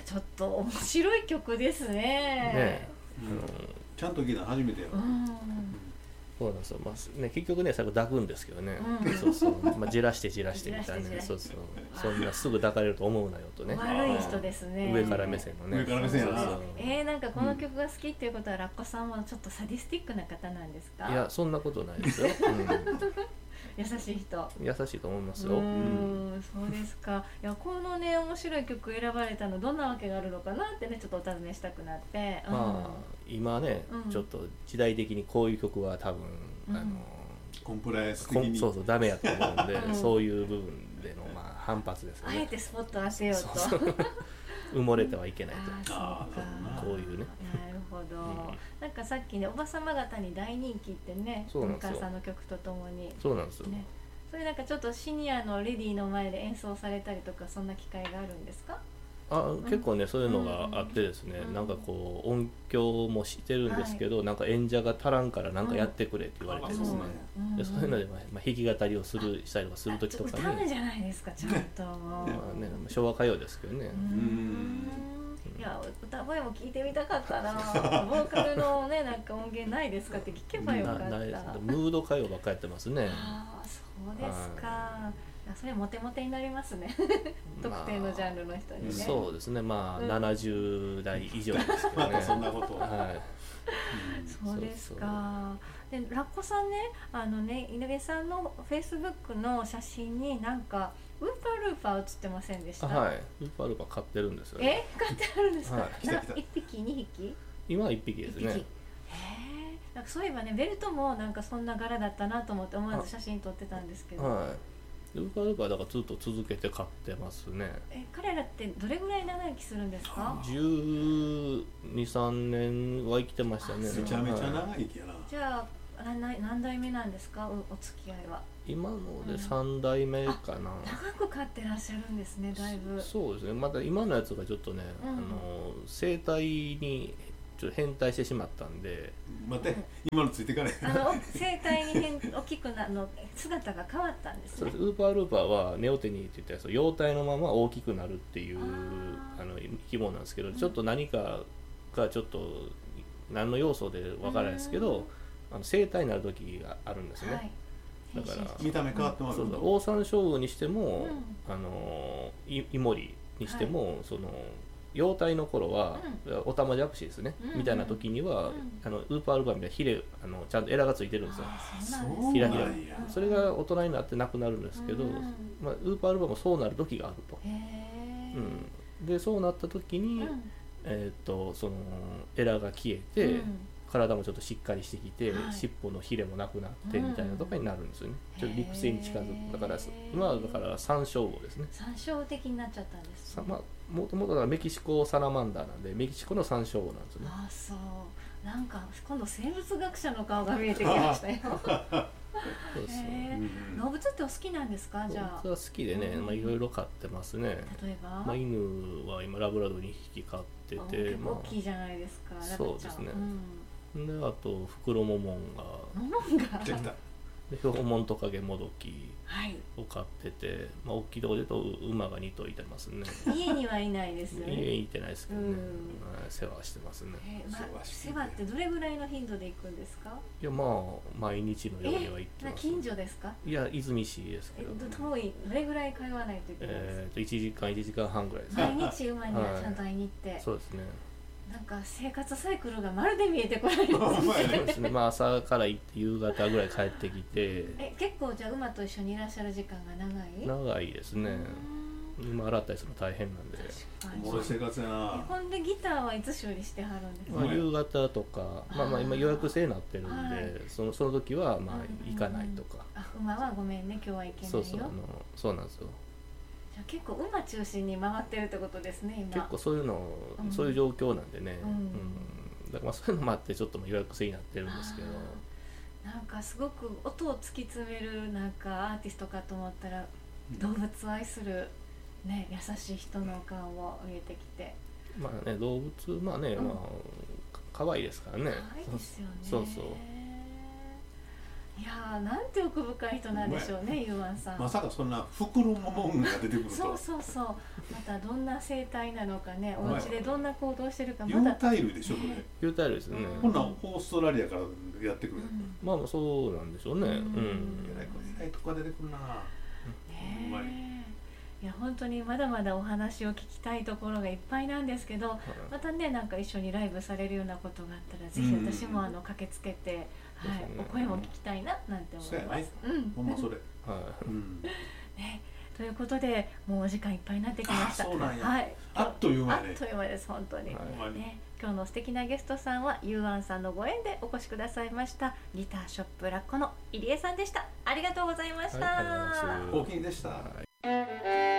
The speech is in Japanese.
ちょっと面白い曲ですね。 ね、 ちゃんと聞いたの初めてやろ。 そうなんですよ、まあね、結局ね最後抱くんですけどね、そうそう、まあ、じらしてみたいなね、そうそう、そんなすぐ抱かれると思うなよとね、 悪い人ですね。 上から目線のね、 上から目線やな。 なんかこの曲が好きっていうことは、ラッコさんもちょっとサディスティックな方なんですか？ いや、そんなことないですよ、 優しい人。 優しいと思いますよ。 そうですか。いや、このね面白い曲選ばれたのどんなわけがあるのかなってね、ちょっとお尋ねしたくなって、 まあ今ね、ちょっと時代的にこういう曲は多分コンプライアンス的にそうそうダメやと思うんで、そういう部分でのまあ反発ですよね。 あえてスポット当てようと。 そう埋もれてはいけないと。こういうね。 なるほど。なんかさっきね、おばさま方に大人気ってね、お母さんの曲とともに。 そうなんですよ。 それなんかちょっとシニアのレディーの前で演奏されたりとか、そんな機会があるんですか？ 結構ねそういうのがあってですね、なんかこう音響もしてるんですけど、なんか演者が足らんからなんかやってくれって言われてですね、でそういうので、まあ、弾き語りをしたりとかする時とかに歌うんじゃないですか、ちゃんとまあね、昭和歌謡ですけどね。 いや、歌声も聞いてみたかったな。ボーカルのね、なんか音源ないですかって聞けばよかった。 ないです。ムード歌謡ばっかりやってますね。 ああ、そうですか。それモテモテになりますね。特定のジャンルの人にね。 そうですね。まあ70代以上ですけどね。 そんなこと。 はい。 そうですか。で、ラッコさんね、井上さんのフェイスブックの写真になんかウーパールーパー写ってませんでした？ はい。ウーパールーパー飼ってるんですよ。 飼ってあるんですか？1匹2匹？ 今は1匹ですね。 へえ。なんかそういえばね、ベルトもなんかそんな柄だったなと思って思わず写真撮ってたんですけど。 はい。ウーパールーパーだからずっと続けて飼ってますね。 彼らってどれぐらい長生きするんですか ？12、13年は生きてましたね。 めちゃめちゃ長生きやな。 じゃあ何代目なんですか、お付き合いは？ 今ので3代目かな。 長く飼ってらっしゃるんですね、だいぶ。 そうですね。また今のやつがちょっとね、生態にちょっと変態してしまったんで。 待って、今のついてかれ。 生態に大きくなの姿が変わったんですね。 ウーパールーパーはネオテニーって言ったら幼体のまま大きくなるっていう生き物なんですけど、ちょっと何かがちょっと何の要素で分からないですけど、生体になる時があるんですね。だから見た目変わってます。 オオサンショウウオにしても、イモリにしても、その幼体の頃は、オタマジャクシですね、みたいな時には、ウーパールーパーみたいなヒレちゃんとエラがついてるんですよ。ひらひら。それが大人になってなくなるんですけど、まあ、ウーパールーパーもそうなる時があると。でそうなった時に、そのエラが消えて、体もちょっとしっかりしてきて、尻尾のヒレもなくなってみたいなとかになるんですよね。ちょっと陸性に近づく。だから今はだからサンショウウオですね。 サンショウウオ的になっちゃったんですね。 まあもともとメキシコサラマンダーなんで、メキシコのサンショウウオなんですよね。 ああ、そう。なんか今度生物学者の顔が見えてきましたよ。動物ってお好きなんですか？じゃあ。 動物は好きでね、まあいろいろ飼ってますね。 例えば？ まあ犬は今ラブラド2匹飼ってて、 結構大きいじゃないですか。 そうですね。であとフクロモモンが。 モモンが。 でヒョウモントカゲモドキを飼ってて、まあ大きいところで言うと馬が2頭いてますね。 家にはいないですよね。 家にいてないですけどね、世話してますね。 世話ってどれぐらいの頻度で行くんですか？ いや、まあ毎日のようには行ってます。 近所ですか？いや、泉市ですけど。 遠い。どれぐらい通わないといけないですか ？1時間半ぐらいです。 毎日馬にはちゃんと会いに行って。 そうですね。 なんか生活サイクルがまるで見えてこないですね。 そうですね。まあ朝から行って夕方ぐらい帰ってきて。 結構じゃあ馬と一緒にいらっしゃる時間が長い？ 長いですね。馬洗ったりするの大変なんで。 おもろい生活やな。 ほんでギターはいつ修理してはるんですか？ まあ夕方とか、まあ今予約制になってるんで、その時はまあ行かないとか。 馬はごめんね、今日は行けないよ。 そうなんですよ。 結構馬中心に回ってるってことですね、今。 結構そういうの、そういう状況なんでね、だからそういうのもあってちょっと予約制になってるんですけど、 なんかすごく音を突き詰めるなんかアーティストかと思ったら、動物を愛する、ね、優しい人の顔を見えてきて、 まあね、動物まあね、まあ可愛いですからね。 可愛いですよね。 そうそう。 いやー、なんて奥深い人なんでしょうね、ゆうわんさん。 まさかそんな袋のもんが出てくると。 そうそうそう。またどんな生態なのかね、お家でどんな行動してるか、 有まだ。 袋類でしょ、それ。 有袋類ですね。 ほんならオーストラリアからやってくる。 まあそうなんでしょうね。 えらいとこが出てくるな。うまい。 いや本当にまだまだお話を聞きたいところがいっぱいなんですけど、またね、なんか一緒にライブされるようなことがあったら、ぜひ私も駆けつけて、はい、お声も聞きたいななんて思います。 ほんまそれ。 ね、ということで、もうお時間いっぱいになってきました。 そうなんや。 はい、 あっという間ね。あっという間です、本当に。 ね、 今日の素敵なゲストさんはゆうわんさんのご縁でお越しくださいましたギターショップラッコの入江さんでした。ありがとうございました。 お気に入りでした。